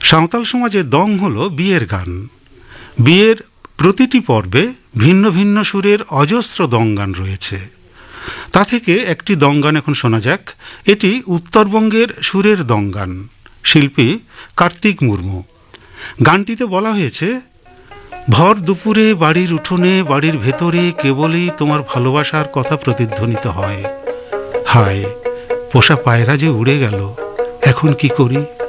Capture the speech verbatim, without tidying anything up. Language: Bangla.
সাঁওতাল সমাজের দং হলো বিয়ের গান। বিয়ের প্রতিটি পর্বে ভিন্ন ভিন্ন সুরের অজস্র দং গান রয়েছে। তা থেকে একটি দং গান এখন শোনা যাক। এটি উত্তরবঙ্গের সুরের দং গান, শিল্পী কার্তিক মুর্মু। গানটিতে বলা হয়েছে, ভর দুপুরে বাড়ির উঠোনে বাড়ির ভেতরে কেবলই তোমার ভালোবাসার কথা প্রতিধ্বনিত হয়। হায়, পোষা পায়রা যে উড়ে গেল, এখন কি করি।